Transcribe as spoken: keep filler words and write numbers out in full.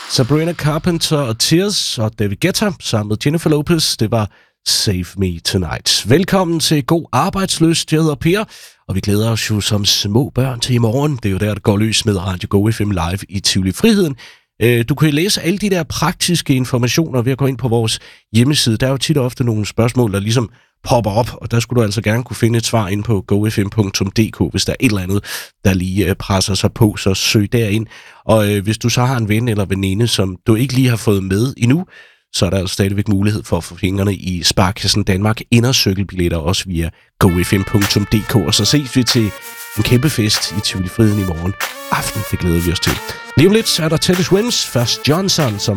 Sabrina Carpenter og Tears og David Guetta sammen med Jennifer Lopez. Det var Save Me Tonight. Velkommen til God Arbejdsløst. Jeg hedder Per, og vi glæder os jo som små børn til i morgen. Det er jo der, der går løs med Radio Go F M live i Tivoli Friheden. Du kan læse alle de der praktiske informationer ved at gå ind på vores hjemmeside. Der er jo tit og ofte nogle spørgsmål, der ligesom popper op, og der skulle du altså gerne kunne finde et svar ind på go f m punktum d k, hvis der er et eller andet, der lige presser sig på, så søg derind. Og øh, hvis du så har en ven eller veninde, som du ikke lige har fået med endnu, så er der altså stadigvæk mulighed for at få fingrene i Sparkassen Danmark indercykelbilletter også via go f m punktum d k, og så ses vi til en kæmpe fest i Tivoli Friheden i morgen aften. Det glæder vi os til. Lige om lidt er der Teddy Swims, først Johnson, som